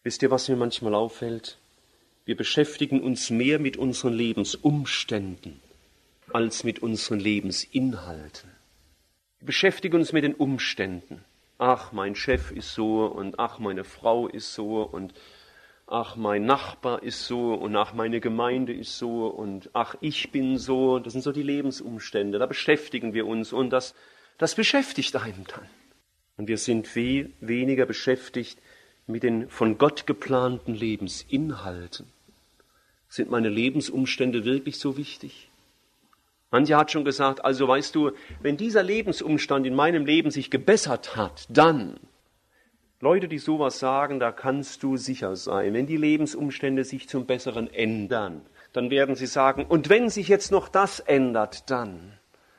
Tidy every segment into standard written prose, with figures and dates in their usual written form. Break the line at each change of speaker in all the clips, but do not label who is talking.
Wisst ihr, was mir manchmal auffällt? Wir beschäftigen uns mehr mit unseren Lebensumständen als mit unseren Lebensinhalten. Wir beschäftigen uns mit den Umständen. Ach, mein Chef ist so und ach, meine Frau ist so und ach, mein Nachbar ist so und ach, meine Gemeinde ist so und ach, ich bin so. Das sind so die Lebensumstände, da beschäftigen wir uns und das beschäftigt einen dann. Und wir sind weniger beschäftigt mit den von Gott geplanten Lebensinhalten. Sind meine Lebensumstände wirklich so wichtig? Antje hat schon gesagt, also weißt du, wenn dieser Lebensumstand in meinem Leben sich gebessert hat, dann, Leute, die sowas sagen, da kannst du sicher sein, wenn die Lebensumstände sich zum Besseren ändern, dann werden sie sagen, und wenn sich jetzt noch das ändert, dann,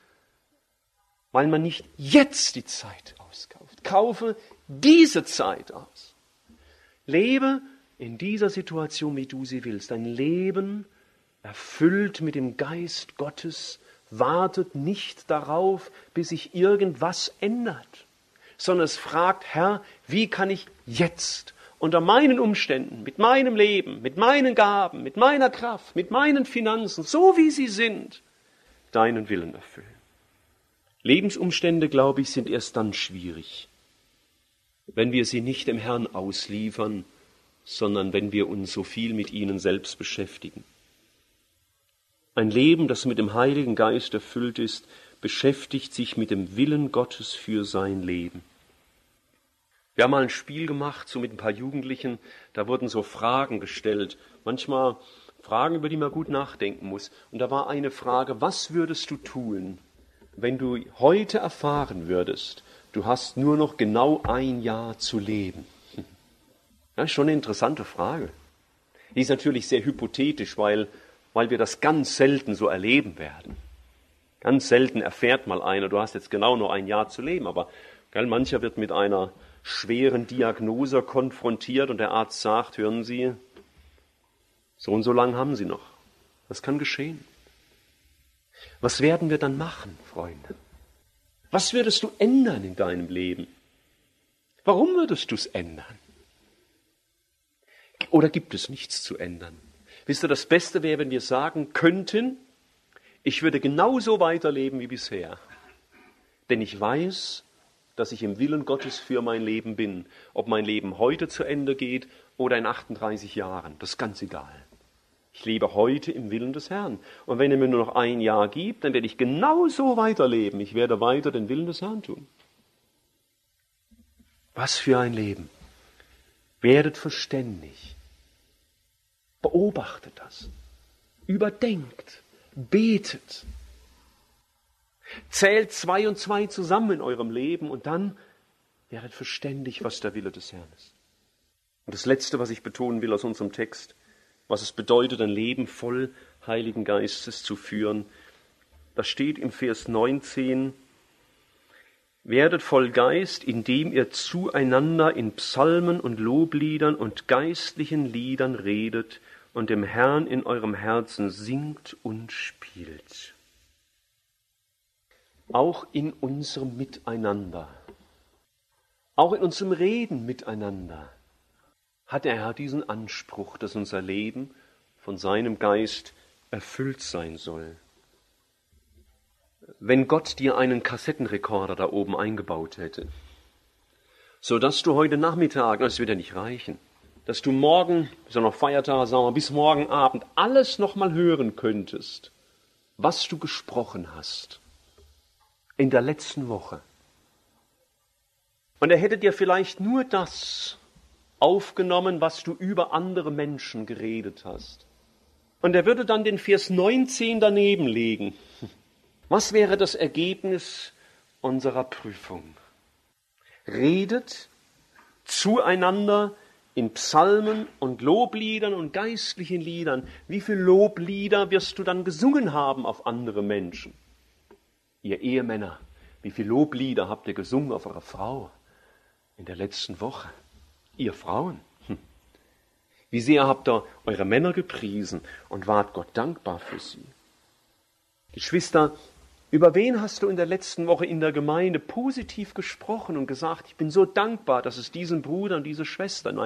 weil man nicht jetzt die Zeit auskauft, kaufe diese Zeit aus. Lebe in dieser Situation, wie du sie willst, ein Leben erfüllt mit dem Geist Gottes, wartet nicht darauf, bis sich irgendwas ändert, sondern es fragt, Herr, wie kann ich jetzt unter meinen Umständen, mit meinem Leben, mit meinen Gaben, mit meiner Kraft, mit meinen Finanzen, so wie sie sind, deinen Willen erfüllen. Lebensumstände, glaube ich, sind erst dann schwierig, wenn wir sie nicht dem Herrn ausliefern, sondern wenn wir uns so viel mit ihnen selbst beschäftigen. Ein Leben, das mit dem Heiligen Geist erfüllt ist, beschäftigt sich mit dem Willen Gottes für sein Leben. Wir haben mal ein Spiel gemacht, so mit ein paar Jugendlichen, da wurden so Fragen gestellt, manchmal Fragen, über die man gut nachdenken muss. Und da war eine Frage, was würdest du tun, wenn du heute erfahren würdest, du hast nur noch genau 1 Jahr zu leben? Das ist schon eine interessante Frage. Die ist natürlich sehr hypothetisch, weil wir das ganz selten so erleben werden. Ganz selten erfährt mal einer, du hast jetzt genau noch 1 Jahr zu leben, aber mancher wird mit einer schweren Diagnose konfrontiert und der Arzt sagt, hören Sie, so und so lang haben Sie noch. Das kann geschehen. Was werden wir dann machen, Freunde? Was würdest du ändern in deinem Leben? Warum würdest du es ändern? Oder gibt es nichts zu ändern? Wisst ihr, das Beste wäre, wenn wir sagen könnten, ich würde genauso weiterleben wie bisher. Denn ich weiß, dass ich im Willen Gottes für mein Leben bin. Ob mein Leben heute zu Ende geht oder in 38 Jahren, das ist ganz egal. Ich lebe heute im Willen des Herrn. Und wenn er mir nur noch 1 Jahr gibt, dann werde ich genauso weiterleben. Ich werde weiter den Willen des Herrn tun. Was für ein Leben. Werdet verständig. Beobachtet das. Überdenkt. Betet. Zählt 2 und 2 zusammen in eurem Leben und dann werdet verständig, was der Wille des Herrn ist. Und das Letzte, was ich betonen will aus unserem Text, was es bedeutet, ein Leben voll Heiligen Geistes zu führen, das steht im Vers 19, werdet voll Geist, indem ihr zueinander in Psalmen und Lobliedern und geistlichen Liedern redet und dem Herrn in eurem Herzen singt und spielt. Auch in unserem Miteinander, auch in unserem Reden miteinander, hat der Herr diesen Anspruch, dass unser Leben von seinem Geist erfüllt sein soll. Wenn Gott dir einen Kassettenrekorder da oben eingebaut hätte, so dass du heute Nachmittag, das wird ja nicht reichen, dass du morgen, ist ja noch Feiertag, sagen wir, bis morgen Abend alles nochmal hören könntest, was du gesprochen hast in der letzten Woche. Und er hätte dir vielleicht nur das aufgenommen, was du über andere Menschen geredet hast. Und er würde dann den Vers 19 daneben legen. Was wäre das Ergebnis unserer Prüfung? Redet zueinander in Psalmen und Lobliedern und geistlichen Liedern. Wie viele Loblieder wirst du dann gesungen haben auf andere Menschen? Ihr Ehemänner, wie viele Loblieder habt ihr gesungen auf eure Frau in der letzten Woche? Ihr Frauen, wie sehr habt ihr eure Männer gepriesen und wart Gott dankbar für sie? Geschwister, über wen hast du in der letzten Woche in der Gemeinde positiv gesprochen und gesagt, ich bin so dankbar, dass es diesen Bruder und diese Schwester in